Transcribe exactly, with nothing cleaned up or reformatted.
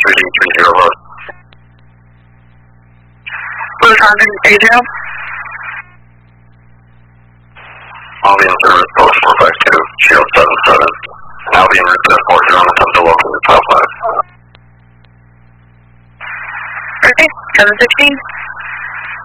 Cruising three zero load. Blue Condon, eight zero. I'll be in service, Post four five two, Shield seven seven. I'll be in route to four zero and attempt to local to top five. Okay, seven sixteen.